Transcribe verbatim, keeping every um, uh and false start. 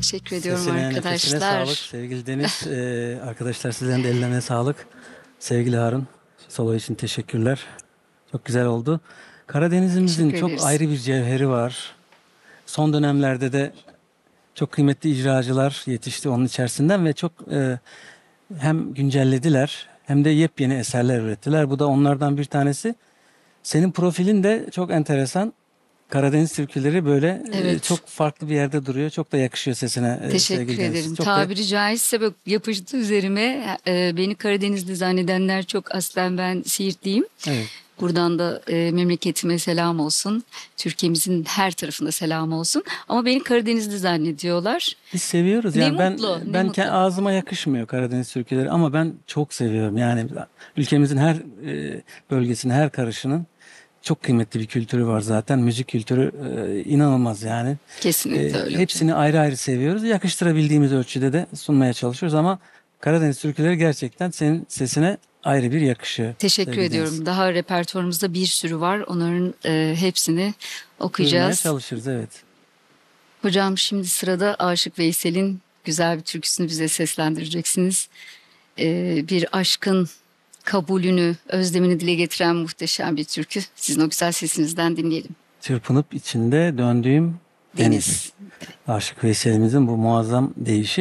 Teşekkür ediyorum Sesine, nefesine sağlık arkadaşlar. sevgili Deniz. Ee, arkadaşlar sizlerin de ellerine sağlık. Sevgili Harun, solo için teşekkürler. Çok güzel oldu. Karadenizimizin Teşekkür çok ederiz. ayrı bir cevheri var. Son dönemlerde de çok kıymetli icracılar yetişti onun içerisinden ve çok e, hem güncellediler hem de yepyeni eserler ürettiler. Bu da onlardan bir tanesi. Senin profilin de çok enteresan. Karadeniz türküleri böyle e, Evet. çok farklı bir yerde duruyor. Çok da yakışıyor sesine e, Teşekkür sevgili Deniz. ederim. Çok da Tabiri caizse böyle yapıştı üzerime. Ee, beni Karadenizli zannedenler çok, aslen ben Siirtliyim. evet. Buradan da e, memleketime selam olsun. Türkiye'mizin her tarafında selam olsun. Ama beni Karadenizli zannediyorlar. Biz seviyoruz Ne yani ben mutlu, ne ben ke- mutlu. ağzıma yakışmıyor Karadeniz türküleri ama ben çok seviyorum. Yani ülkemizin her e, bölgesinin her karışının çok kıymetli bir kültürü var zaten. Müzik kültürü e, inanılmaz yani. Kesinlikle E, öyle hocam. hepsini ayrı ayrı seviyoruz. Yakıştırabildiğimiz ölçüde de sunmaya çalışıyoruz ama Karadeniz türküleri gerçekten senin sesine ayrı bir yakışıyor Teşekkür sevgili Deniz. ediyorum. Daha repertuarımızda bir sürü var. Onların e, hepsini Duymaya okuyacağız. çalışırız evet. Hocam şimdi sırada Aşık Veysel'in güzel bir türküsünü bize seslendireceksiniz. Ee, bir aşkın kabulünü, özlemini dile getiren muhteşem bir türkü. Sizin o güzel sesinizden dinleyelim. Çırpınıp içinde döndüğüm deniz. Deniz. Aşık Veysel'imizin bu muazzam deyişi.